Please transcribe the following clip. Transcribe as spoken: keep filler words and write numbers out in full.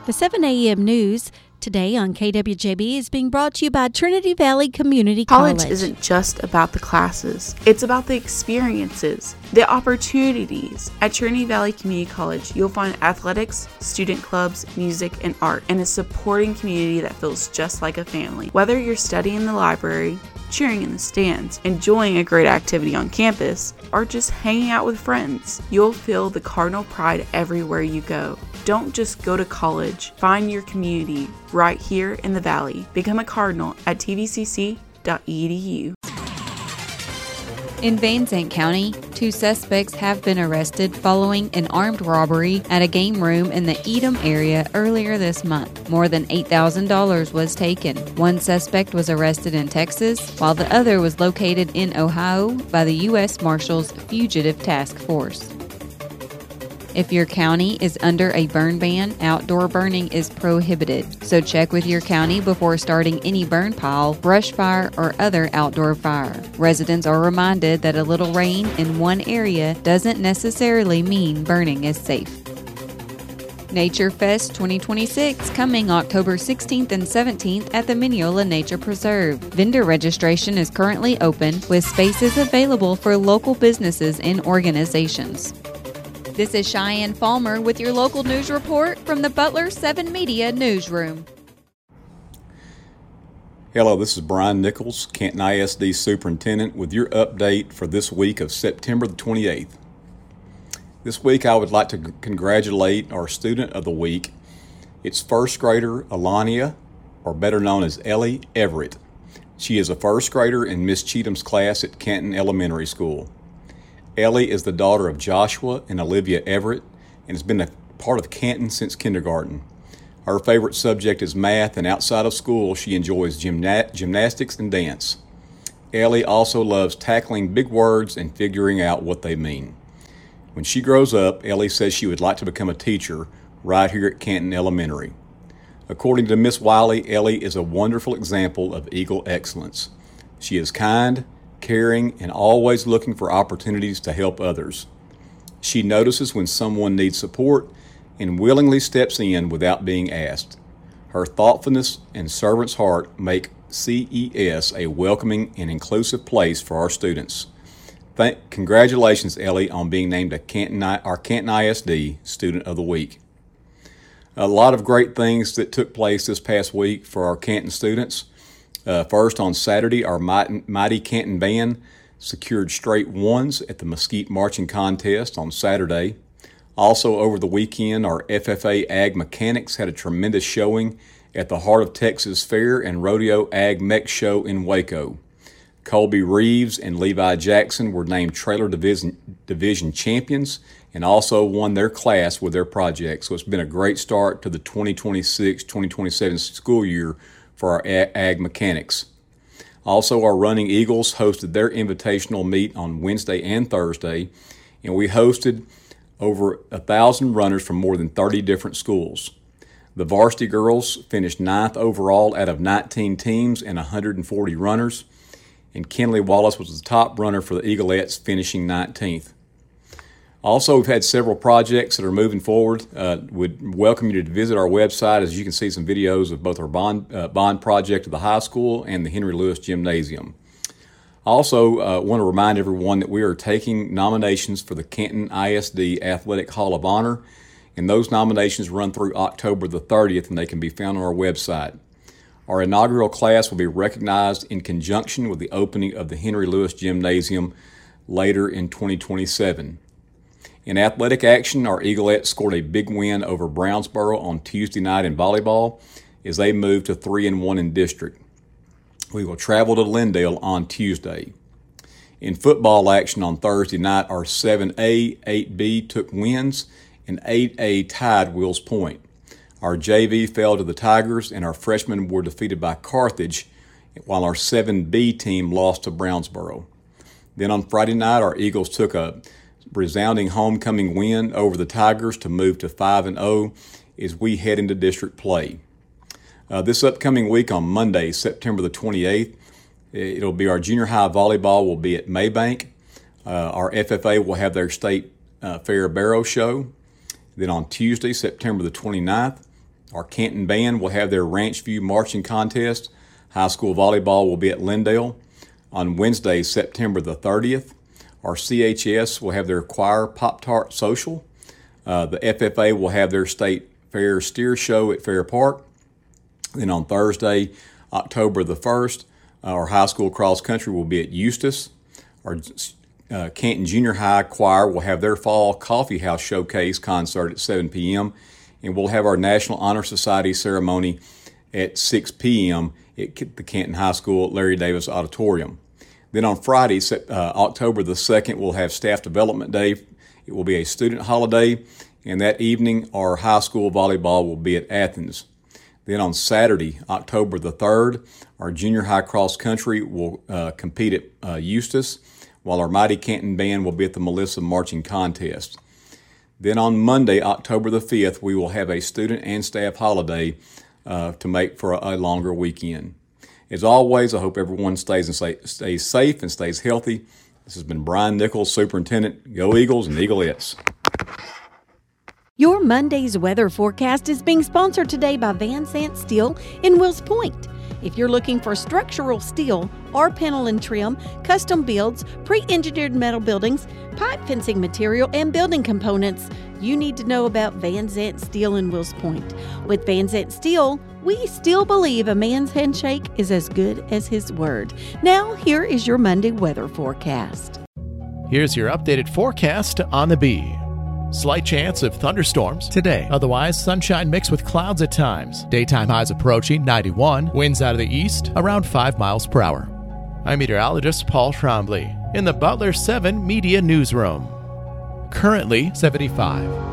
The seven a.m. news today on K W J B is being brought to you by Trinity Valley Community College. College isn't just about the classes. It's about the experiences, the opportunities. At Trinity Valley Community College, you'll find athletics, student clubs, music, and art, and a supporting community that feels just like a family. Whether you're studying in the library, cheering in the stands, enjoying a great activity on campus, or just hanging out with friends, you'll feel the Cardinal pride everywhere you go. Don't just go to college. Find your community right here in the Valley. Become a Cardinal at t v c c dot e d u. In Van Zandt County, two suspects have been arrested following an armed robbery at a game room in the Edom area earlier this month. More than eight thousand dollars was taken. One suspect was arrested in Texas, while the other was located in Ohio by the U S Marshals Fugitive Task Force. If your county is under a burn ban, outdoor burning is prohibited. So check with your county before starting any burn pile, brush fire, or other outdoor fire. Residents are reminded that a little rain in one area doesn't necessarily mean burning is safe. Nature Fest twenty twenty-six coming October sixteenth and seventeenth at the Mineola Nature Preserve. Vendor registration is currently open with spaces available for local businesses and organizations. This is Cheyenne Falmer with your local news report from the Butler seven Media Newsroom. Hello, this is Brian Nichols, Canton I S D Superintendent, with your update for this week of September the twenty-eighth. This week I would like to congratulate our Student of the Week. It's first grader Alania, or better known as Ellie Everett. She is a first grader in Miss Cheatham's class at Canton Elementary School. Ellie is the daughter of Joshua and Olivia Everett and has been a part of Canton since kindergarten. Her favorite subject is math, and outside of school she enjoys gymna- gymnastics and dance. Ellie also loves tackling big words and figuring out what they mean. When she grows up, Ellie says she would like to become a teacher right here at Canton Elementary. According to Miss Wiley, Ellie is a wonderful example of Eagle excellence. She is kind, caring, and always looking for opportunities to help others. She notices when someone needs support and willingly steps in without being asked. Her thoughtfulness and servant's heart make C E S a welcoming and inclusive place for our students. Thank, congratulations, Ellie, on being named a Canton, our Canton I S D Student of the Week. A lot of great things that took place this past week for our Canton students. Uh, first, on Saturday, our mighty, mighty Canton band secured straight ones at the Mesquite Marching Contest on Saturday. Also, over the weekend, our F F A Ag Mechanics had a tremendous showing at the Heart of Texas Fair and Rodeo Ag Mech Show in Waco. Colby Reeves and Levi Jackson were named Trailer Division, Division champions and also won their class with their project. So it's been a great start to the twenty twenty-six twenty twenty-seven school year for our Ag Mechanics. Also, our Running Eagles hosted their invitational meet on Wednesday and Thursday, and we hosted over a thousand runners from more than thirty different schools. The varsity girls finished ninth overall out of nineteen teams and one hundred forty runners, and Kenley Wallace was the top runner for the Eaglettes, finishing nineteenth. Also, we've had several projects that are moving forward. Uh, would welcome you to visit our website, as you can see some videos of both our bond uh, bond project at the high school and the Henry Lewis Gymnasium. Also, uh, want to remind everyone that we are taking nominations for the Canton I S D Athletic Hall of Honor, and those nominations run through October the thirtieth, and they can be found on our website. Our inaugural class will be recognized in conjunction with the opening of the Henry Lewis Gymnasium later in twenty twenty-seven. In athletic action, our Eaglettes scored a big win over Brownsboro on Tuesday night in volleyball as they moved to three and one in district. We will travel to Lindale on Tuesday. In football action on Thursday night, our seven A, eight B took wins and eight A tied Wills Point. Our J V fell to the Tigers, and our freshmen were defeated by Carthage, while our seven B team lost to Brownsboro. Then on Friday night, our Eagles took a resounding homecoming win over the Tigers to move to five and oh as we head into district play. Uh, this upcoming week on Monday, September the twenty-eighth, it'll be our junior high volleyball will be at Maybank. Uh, our F F A will have their state uh, fair barrow show. Then on Tuesday, September the twenty-ninth, Our Canton Band will have their Ranch View Marching Contest. High school volleyball will be at Lindale. On Wednesday, September the thirtieth, our C H S will have their choir Pop-Tart Social. Uh, the F F A will have their state fair steer show at Fair Park. Then on Thursday, October the first, our high school cross country will be at Eustis. Our uh, Canton Junior High Choir will have their fall coffee house showcase concert at seven p.m. and we'll have our National Honor Society ceremony at six p.m. at the Canton High School Larry Davis Auditorium. Then on Friday, uh, October the second, we'll have Staff Development Day. It will be a student holiday, and that evening our high school volleyball will be at Athens. Then on Saturday, October the third, our junior high cross country will uh, compete at uh, Eustis, while our Mighty Canton Band will be at the Melissa Marching Contest. Then on Monday, October the fifth, we will have a student and staff holiday uh, to make for a, a longer weekend. As always, I hope everyone stays and stay, stays safe and stays healthy. This has been Brian Nichols, Superintendent. Go Eagles and Eaglettes. Your Monday's weather forecast is being sponsored today by Van Sant Steel in Wills Point. If you're looking for structural steel or panel and trim, custom builds, pre-engineered metal buildings, pipe fencing material, and building components, you need to know about Van Sant Steel in Wills Point. With Van Sant Steel, we still believe a man's handshake is as good as his word. Now, here is your Monday weather forecast. Here's your updated forecast on the Bee. Slight chance of thunderstorms today. Otherwise, sunshine mixed with clouds at times. Daytime highs approaching ninety-one. Winds out of the east around five miles per hour. I'm meteorologist Paul Trombley in the Butler seven Media Newsroom. Currently seventy-five.